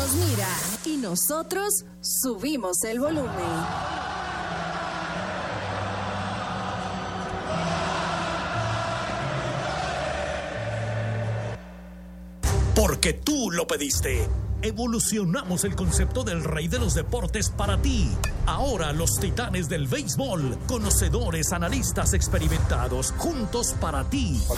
nos mira y nosotros subimos el volumen. Porque tú lo pediste. Evolucionamos el concepto del rey de los deportes para ti. Ahora los titanes del béisbol, conocedores, analistas experimentados, juntos para ti.